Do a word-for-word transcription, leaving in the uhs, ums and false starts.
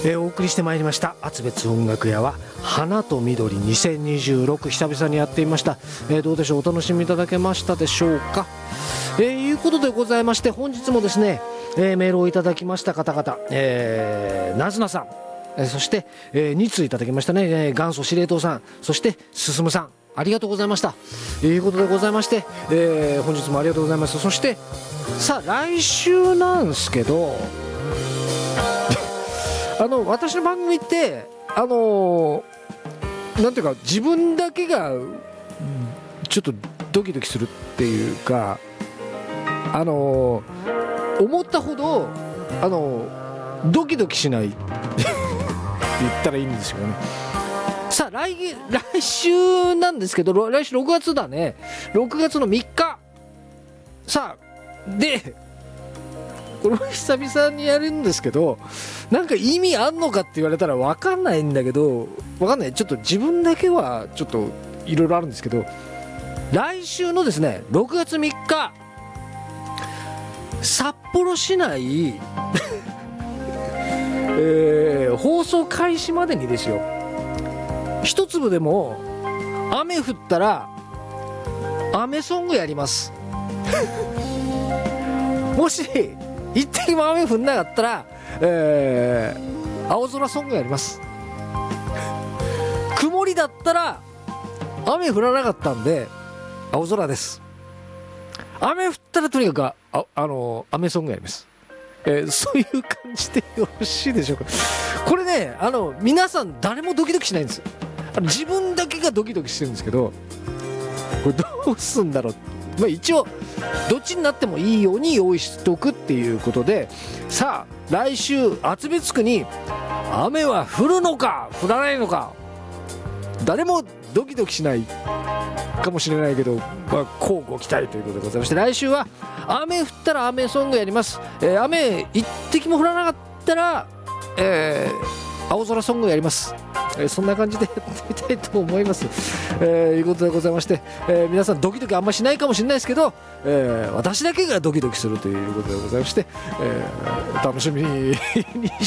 えー、お送りしてまいりました厚別音楽屋は花と緑にせんにじゅうろく、久々にやってみました。えー、どうでしょう、お楽しみいただけましたでしょうか。えー、いうことでございまして、本日もですね、えー、メールをいただきました方々、えー、なずなさん、えー、そして、えー、に通いただきましたね、えー、元祖司令塔さん、そして進さん、ありがとうございました。ということでございまして、えー、本日もありがとうございます。そしてさあ来週なんですけどあの私の番組ってあのー、なんていうか自分だけがちょっとドキドキするっていうか、あのー、思ったほどあのー、ドキドキしないって言ったらいいんですよね。さあ 来, 来週なんですけど、来週ろくがつだね、ろくがつのみっか、さあでこれも久々にやるんですけど、なんか意味あんのかって言われたら分かんないんだけど、分かんない、ちょっと自分だけはちょっといろいろあるんですけど、来週のですねろくがつみっか、札幌市内、えー、放送開始までにですよ、一粒でも雨降ったら雨ソングやりますもし一滴も雨降んなかったら、えー、青空ソングやります曇りだったら雨降らなかったんで青空です。雨降ったらとにかく あ, あ, あの雨ソングやります。えー、そういう感じでよろしいでしょうか。これね、あの皆さん誰もドキドキしないんです。あの自分だけがドキドキしてるんですけど、これどうすんだろう。まあ、一応どっちになってもいいように用意しておくっていうことで、さあ来週厚別区に雨は降るのか降らないのか、誰もドキドキしないかもしれないけど、まあ、乞うご期待ということでございまして、来週は雨降ったら雨ソングやります。えー、雨一滴も降らなかったら、えー、青空ソングやります。えー、そんな感じでやってみたいと思います。えー、いうことでございまして、えー、皆さんドキドキあんましないかもしれないですけど、えー、私だけがドキドキするということでございまして、えー、楽しみに